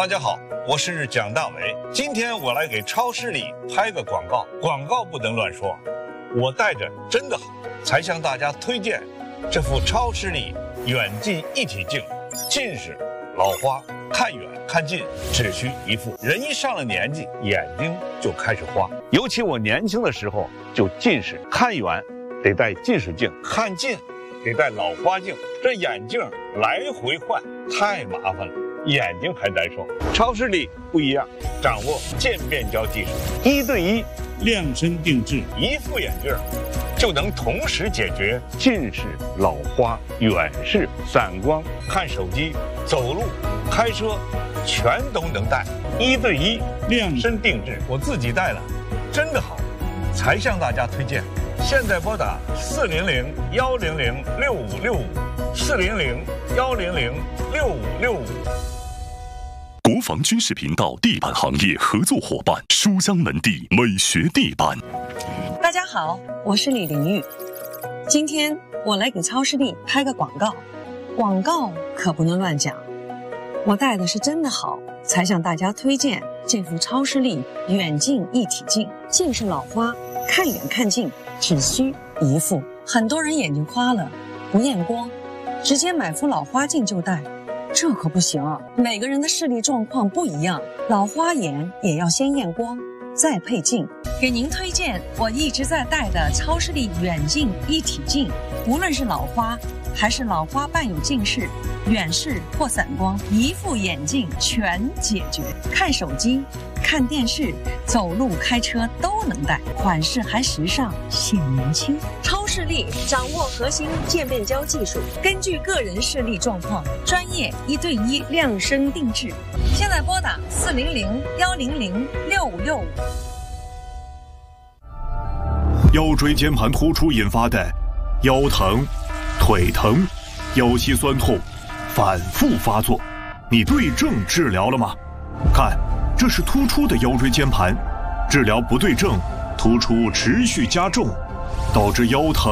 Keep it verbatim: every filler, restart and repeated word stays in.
大家好，我是蒋大为。今天我来给超视力拍个广告，广告不能乱说。我戴着真的好，才向大家推荐这副超视力远近一体镜。近视、老花，看远看近只需一副。人一上了年纪，眼睛就开始花。尤其我年轻的时候就近视，看远得戴近视镜，看近得戴老花镜。这眼镜来回换太麻烦了，眼睛还难受。超视力不一样，掌握渐变焦技术，一对一量身定制， 一副眼镜就能同时解决近视、老花、远视、散光、看手机、走路、开车，全都能戴。一对一量身定制，我自己戴了，真的好，才向大家推荐。现在拨打四零零幺零零六五六五，四零零幺零零六五六五。 国防军事频道地板行业合作伙伴书香门第美学地板。 大家好，我是李玲玉。今天我来给超视力拍个广告，广告可不能乱讲。我戴的是真的好，才向大家推荐这副超视力远近一体镜。近视老花，看远看近只需一副。很多人眼睛花了不验光，直接买副老花镜就戴，这可不行啊！每个人的视力状况不一样，老花眼也要先验光再配镜。给您推荐我一直在戴的超视力远近一体镜，无论是老花还是老花伴有近视、远视或散光，一副眼镜全解决。看手机、看电视、走路、开车都能戴，款式还时尚显年轻。超视力掌握核心渐变焦技术，根据个人视力状况，专业一对一量身定制。现在拨打四零零幺零零六五六五。 腰椎间盘突出引发的腰疼、腿疼、腰膝酸痛反复发作，你对症治疗了吗？看，这是突出的腰椎间盘，治疗不对症，突出持续加重，导致腰疼